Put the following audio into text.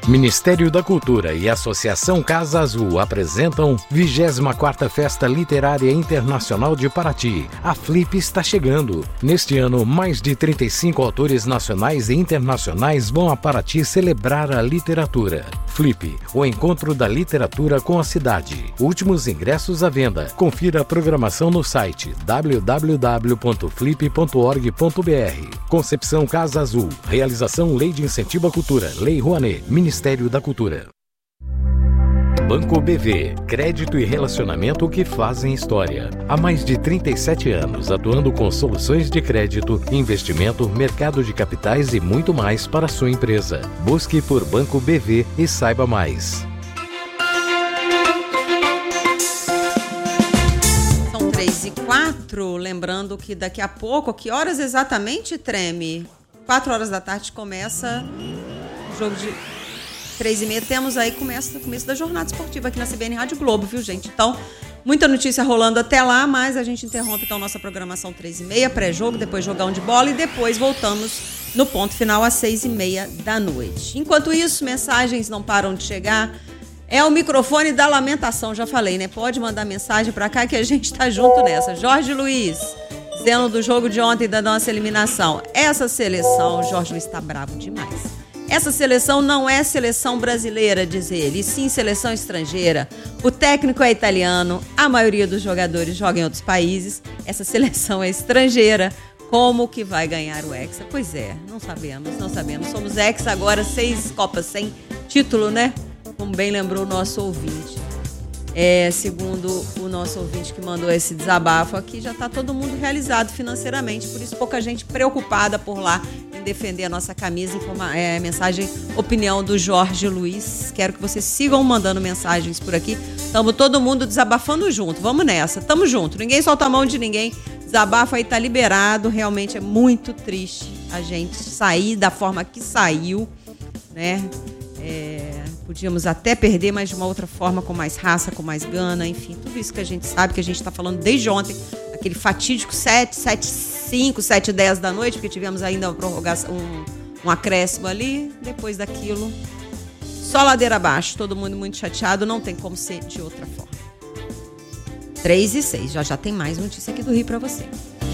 Ministério da Cultura e Associação Casa Azul apresentam 24ª Festa Literária Internacional de Paraty. A Flip está chegando. Neste ano, mais de 35 autores nacionais e internacionais vão a Paraty celebrar a literatura. Flip, o encontro da literatura com a cidade. Últimos ingressos à venda. Confira a programação no site www.flip.org.br. Concepção Casa Azul. Realização Lei de Incentivo à Cultura. Lei Rouanet. Ministério da Cultura. Banco BV, crédito e relacionamento que fazem história. Há mais de 37 anos, atuando com soluções de crédito, investimento, mercado de capitais e muito mais para a sua empresa. Busque por Banco BV e saiba mais. São 3h04, lembrando que daqui a pouco, que horas exatamente, Treme? 4 horas da tarde começa o jogo de... 3h30 temos aí começo da jornada esportiva aqui na CBN Rádio Globo, viu, gente? Então, muita notícia rolando até lá, mas a gente interrompe então nossa programação 3h30, pré-jogo, depois jogão de bola e depois voltamos no ponto final às 6h30 da noite. Enquanto isso, mensagens não param de chegar. É o microfone da lamentação, já falei, né? Pode mandar mensagem pra cá que a gente tá junto nessa. Jorge Luiz, dizendo do jogo de ontem da nossa eliminação. Essa seleção, Jorge Luiz tá bravo demais. Essa seleção não é seleção brasileira, diz ele, e sim seleção estrangeira. O técnico é italiano, a maioria dos jogadores joga em outros países. Essa seleção é estrangeira. Como que vai ganhar o Hexa? Pois é, não sabemos. Somos Hexa agora, 6 Copas sem título, né? Como bem lembrou o nosso ouvinte. Segundo o nosso ouvinte que mandou esse desabafo aqui, já está todo mundo realizado financeiramente, por isso pouca gente preocupada por lá em defender a nossa camisa. Mensagem, opinião do Jorge Luiz. Quero que vocês sigam mandando mensagens por aqui. Estamos todo mundo desabafando junto. Vamos nessa, tamo junto. Ninguém solta a mão de ninguém. Desabafo aí tá liberado. Realmente é muito triste a gente sair da forma que saiu, né? Podíamos até perder, mas de uma outra forma, com mais raça, com mais gana, enfim, tudo isso que a gente sabe, que a gente está falando desde ontem, aquele fatídico 7h05, 7h10 da noite, porque tivemos ainda uma prorrogação, um acréscimo ali, depois daquilo, só ladeira abaixo, todo mundo muito chateado, não tem como ser de outra forma. 3h06, já tem mais notícia aqui do Rio para você.